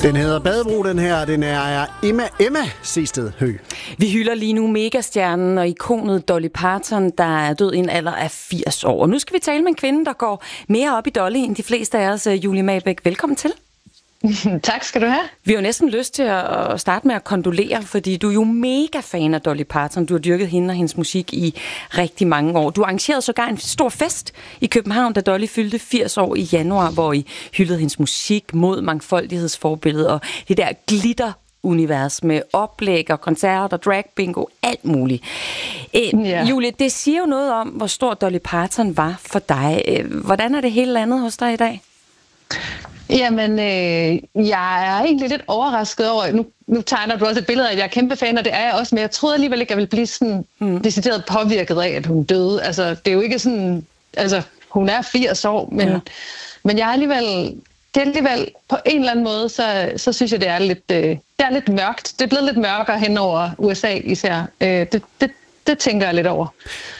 Den hedder Badebro, den her. Den er Emma Sehsted Høgh. Vi hylder lige nu megastjernen og ikonet Dolly Parton, der er død i en alder af 80 år. Og nu skal vi tale med en kvinde, der går mere op i Dolly end de fleste af os. Julie Mabæk, velkommen til. Tak skal du have. Vi har jo næsten lyst til at starte med at kondolere, fordi du er jo mega fan af Dolly Parton. Du har dyrket hende og hendes musik i rigtig mange år. Du arrangerede sågar en stor fest i København, da Dolly fyldte 80 år i januar, hvor I hyldede hendes musik mod mangfoldighedsforbilledet og det der glitter-univers med oplæg og koncerter, drag bingo, alt muligt. Julie, det siger jo noget om, hvor stor Dolly Parton var for dig. Hvordan er det hele landet hos dig i dag? Jamen, jeg er egentlig lidt overrasket over, nu tegner du også et billede af, at jeg er kæmpe fan, og det er jeg også, men jeg troede alligevel ikke, at jeg ville blive sådan decideret påvirket af, at hun døde. Altså, det er jo ikke sådan, altså, hun er 80 år, men jeg er alligevel, på en eller anden måde, så synes jeg, det er lidt mørkt. Det er blevet lidt mørkere hen over USA især. Det tænker jeg lidt over.